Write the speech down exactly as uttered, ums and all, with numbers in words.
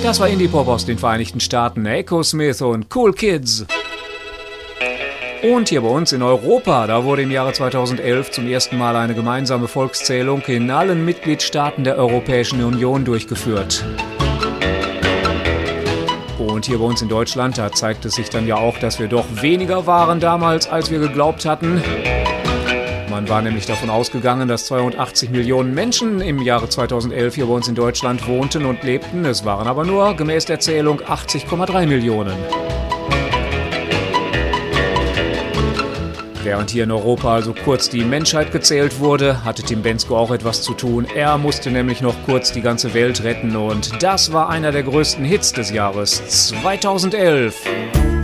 Das war Indie-Pop aus den Vereinigten Staaten, Echosmith und Cool Kids. Und hier bei uns in Europa, da wurde im Jahre zweitausendelf zum ersten Mal eine gemeinsame Volkszählung in allen Mitgliedstaaten der Europäischen Union durchgeführt. Und hier bei uns in Deutschland, da zeigt es sich dann ja auch, dass wir doch weniger waren damals, als wir geglaubt hatten. Man war nämlich davon ausgegangen, dass zweihundertachtzig Millionen Menschen im Jahre zweitausendelf hier bei uns in Deutschland wohnten und lebten. Es waren aber nur gemäß der Zählung achtzig Komma drei Millionen. Während hier in Europa also kurz die Menschheit gezählt wurde, hatte Tim Bendzko auch etwas zu tun. Er musste nämlich noch kurz die ganze Welt retten und das war einer der größten Hits des Jahres zweitausendelf.